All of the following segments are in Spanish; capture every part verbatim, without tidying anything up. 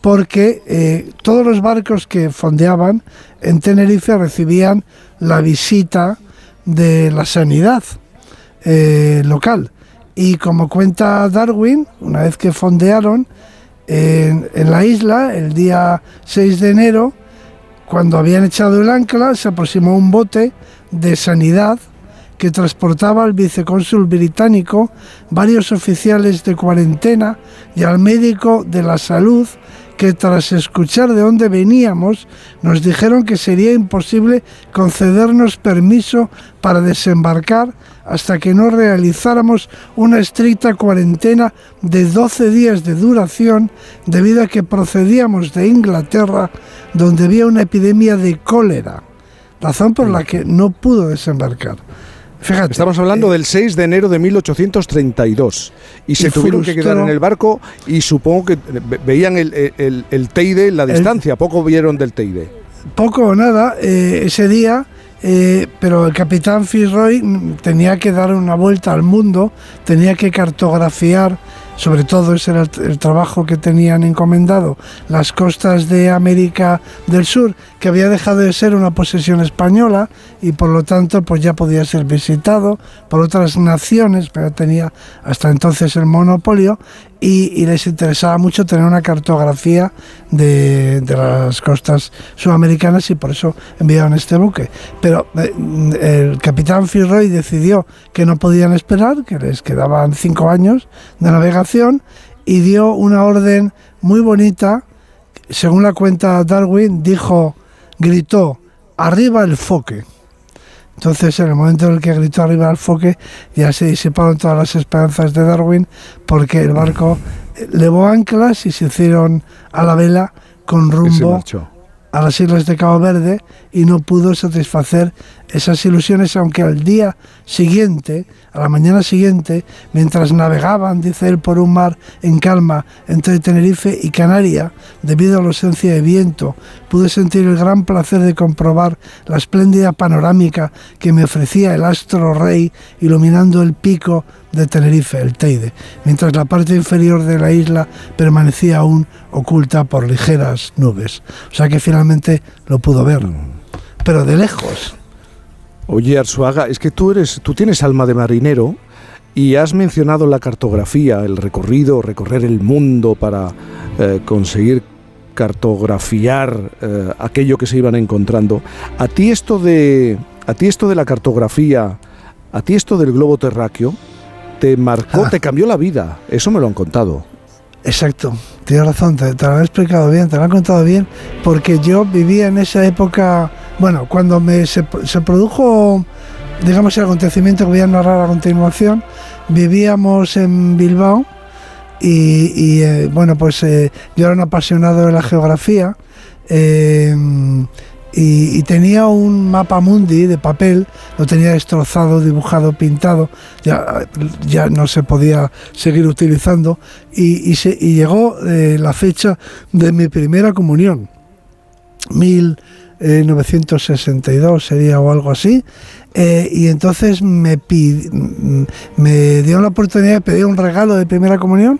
porque eh, todos los barcos que fondeaban en Tenerife recibían la visita de la sanidad eh, local. Y como cuenta Darwin, una vez que fondearon en, en la isla, el día seis de enero, cuando habían echado el ancla, se aproximó un bote de sanidad que transportaba al vicecónsul británico, varios oficiales de cuarentena y al médico de la salud, que tras escuchar de dónde veníamos, nos dijeron que sería imposible concedernos permiso para desembarcar hasta que no realizáramos una estricta cuarentena de doce días de duración, debido a que procedíamos de Inglaterra, donde había una epidemia de cólera, razón por la que no pudo desembarcar. Fíjate, estamos hablando eh, del seis de enero de mil ochocientos treinta y dos y se y tuvieron frustró, que quedar en el barco, y supongo que veían el, el, el Teide en la distancia, el, poco vieron del Teide. Poco o nada eh, ese día, eh, pero el capitán Fitzroy tenía que dar una vuelta al mundo, tenía que cartografiar, sobre todo ese era el, el trabajo que tenían encomendado, las costas de América del Sur, que había dejado de ser una posesión española y por lo tanto pues ya podía ser visitado por otras naciones, pero tenía hasta entonces el monopolio, y, y les interesaba mucho tener una cartografía de, de las costas sudamericanas, y por eso enviaron este buque. Pero eh, el capitán Fitzroy decidió que no podían esperar, que les quedaban cinco años de navegación, y dio una orden muy bonita. Según la cuenta Darwin, dijo, gritó, arriba el foque. Entonces, en el momento en el que gritó arriba el foque, ya se disiparon todas las esperanzas de Darwin, porque el barco levó anclas y se hicieron a la vela con rumbo a las islas de Cabo Verde, y no pudo satisfacer esas ilusiones, aunque al día siguiente, a la mañana siguiente, mientras navegaban, dice él, por un mar en calma entre Tenerife y Canarias, debido a la ausencia de viento, pude sentir el gran placer de comprobar la espléndida panorámica que me ofrecía el astro rey iluminando el pico de Tenerife, el Teide, mientras la parte inferior de la isla permanecía aún oculta por ligeras nubes. O sea que finalmente lo pudo ver, pero de lejos. Oye, Arzuaga, es que tú eres, tú tienes alma de marinero y has mencionado la cartografía, el recorrido, recorrer el mundo para eh, conseguir cartografiar eh, aquello que se iban encontrando. A ti esto de, a ti esto de la cartografía, a ti esto del globo terráqueo, te marcó, ah. te cambió la vida. Eso me lo han contado. Exacto, tienes razón, te, te lo he explicado bien, te lo he contado bien, porque yo vivía en esa época, bueno, cuando me se, se produjo, digamos, el acontecimiento que voy a narrar a continuación. Vivíamos en Bilbao y, y eh, bueno, pues eh, yo era un apasionado de la geografía, eh, Y, y tenía un mapa mundi de papel, lo tenía destrozado, dibujado, pintado, ya, ya no se podía seguir utilizando, y, y, se, y llegó eh, la fecha de mi primera comunión, mil novecientos sesenta y dos sería o algo así, eh, y entonces me, pid, me dio la oportunidad de pedir un regalo de primera comunión,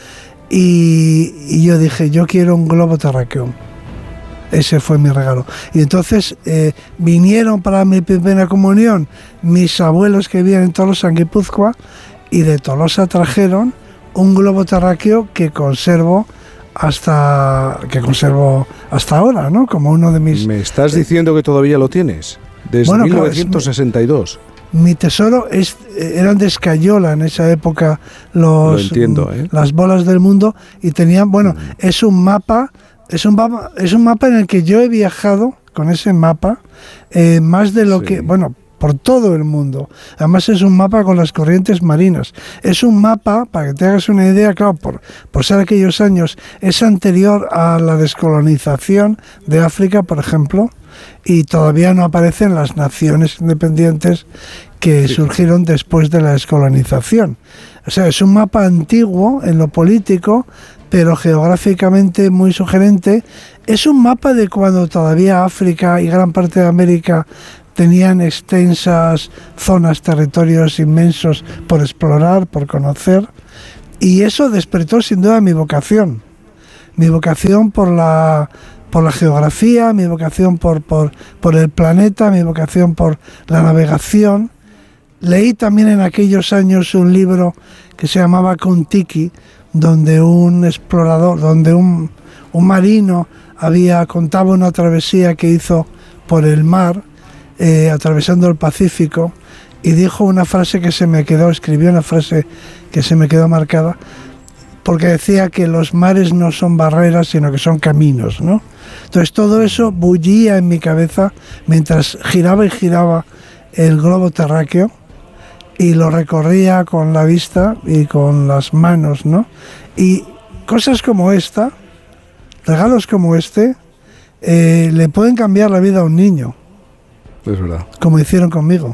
y, y yo dije, yo quiero un globo terráqueo. Ese fue mi regalo. Y entonces eh, vinieron para mi primera comunión mis abuelos que vivían en Tolosa, en Guipúzcoa, y de Tolosa trajeron un globo terráqueo que conservo hasta que conservo hasta ahora, ¿no? Como uno de mis... ¿Me estás diciendo que todavía lo tienes? Desde bueno, mil novecientos sesenta y dos. Mi, mi tesoro es, eran de escayola en esa época los, lo entiendo, ¿eh? las bolas del mundo, y tenían, bueno, mm. es un mapa... Es un mapa, es un mapa en el que yo he viajado con ese mapa eh, más de lo sí. que, bueno, por todo el mundo. Además es un mapa con las corrientes marinas. Es un mapa, para que te hagas una idea, claro, por, por ser aquellos años, es anterior a la descolonización de África, por ejemplo, y todavía no aparecen las naciones independientes que sí. surgieron después de la descolonización. O sea, es un mapa antiguo en lo político, pero geográficamente muy sugerente. Es un mapa de cuando todavía África y gran parte de América tenían extensas zonas, territorios inmensos por explorar, por conocer, y eso despertó sin duda mi vocación. mi vocación por la por la geografía, mi vocación por, por, por el planeta, mi vocación por la navegación. Leí también en aquellos años un libro que se llamaba Kon-Tiki, donde un explorador, donde un, un marino había contaba una travesía que hizo por el mar, eh, atravesando el Pacífico, y dijo una frase que se me quedó, escribió una frase que se me quedó marcada, porque decía que los mares no son barreras, sino que son caminos, ¿no? Entonces todo eso bullía en mi cabeza mientras giraba y giraba el globo terráqueo, y lo recorría con la vista y con las manos, ¿no? Y cosas como esta, regalos como este, eh, le pueden cambiar la vida a un niño. Es verdad. Como hicieron conmigo.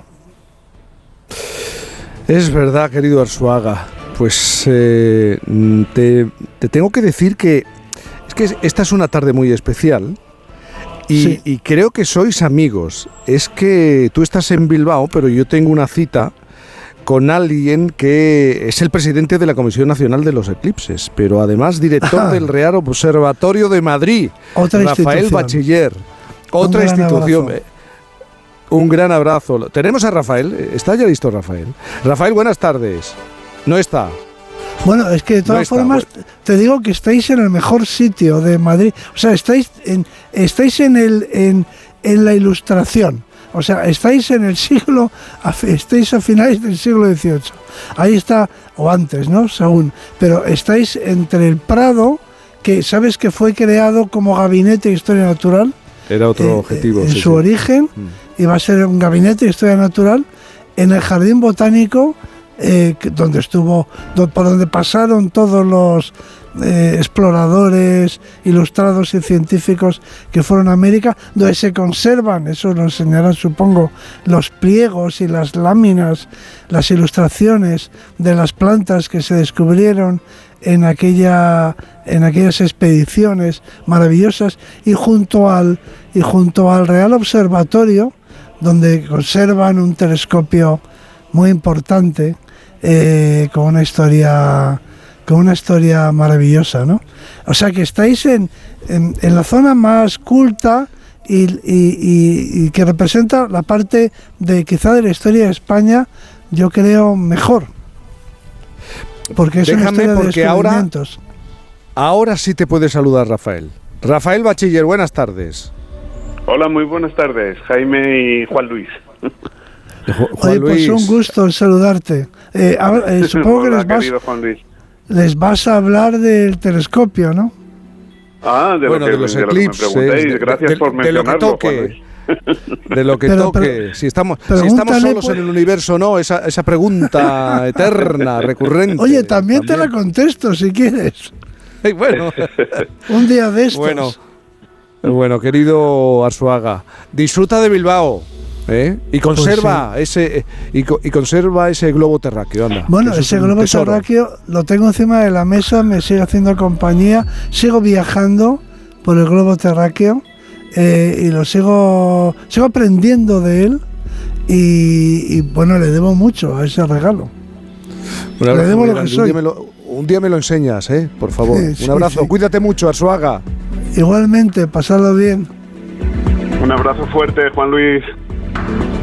Es verdad, querido Arzuaga. Pues eh, te, te tengo que decir que es que esta es una tarde muy especial y, sí. y creo que sois amigos. Es que tú estás en Bilbao, pero yo tengo una cita con alguien que es el presidente de la Comisión Nacional de los Eclipses, pero además director Ajá. del Real Observatorio de Madrid, otra Rafael Bachiller, otra Un institución. Abrazo. Un gran abrazo. Tenemos a Rafael. ¿Está ya listo Rafael? Rafael, buenas tardes. No está. Bueno, es que de todas no formas está. Te digo que estáis en el mejor sitio de Madrid. O sea, estáis en, estáis en, el, en, en la Ilustración. O sea, estáis en el siglo, estáis a finales del siglo dieciocho. Ahí está, o antes, ¿no? Según. Pero estáis entre el Prado, que sabes que fue creado como gabinete de historia natural. Era otro eh, objetivo. En sí, su sí. origen, mm. iba a ser un gabinete de historia natural, en el Jardín Botánico, eh, donde estuvo, do, por donde pasaron todos los eh, exploradores, ilustrados y científicos que fueron a América, donde se conservan, eso lo enseñarán supongo, los pliegos y las láminas, las ilustraciones de las plantas que se descubrieron en aquella en aquellas expediciones maravillosas, y junto al y junto al Real Observatorio, donde conservan un telescopio muy importante, eh, con una historia con una historia maravillosa, ¿no? O sea que estáis en, en, en la zona más culta y, y, y, y que representa la parte de quizá de la historia de España, yo creo, mejor. Porque es Déjame, una historia porque de ahora, descubrimientos. ahora sí te puede saludar Rafael. Rafael Bachiller, buenas tardes. Hola, muy buenas tardes, Jaime y Juan Luis. Juan Oye, Luis. pues un gusto saludarte. Eh, ahora, eh, supongo Hola, que les vas, Juan Luis. les vas a hablar del telescopio, ¿no? Ah, de, bueno, lo, que, de los de eclipses. lo que me preguntéis. Gracias de, por de, mencionarlo, de lo que toque. Juan Luis. De lo que pero, toque. Pero, si estamos, si estamos solos por... en el universo, no, esa, esa pregunta eterna, recurrente. Oye, también, también te la contesto si quieres. Hey, bueno. Un día de estos. Bueno, bueno, querido Arzuaga, disfruta de Bilbao. ¿Eh? Y conserva pues sí. ese y, y conserva ese globo terráqueo, anda. Bueno, ese globo tesoro. terráqueo lo tengo encima de la mesa, me sigue haciendo compañía, sigo viajando por el globo terráqueo, eh, y lo sigo sigo aprendiendo de él, y, y bueno, le debo mucho a ese regalo. Un abrazo, le debo lo que soy. Un día me lo, un día me lo enseñas, ¿eh? Por favor. Sí, un abrazo, sí. Cuídate mucho, Arzuaga. Igualmente, pasadlo bien. Un abrazo fuerte, Juan Luis.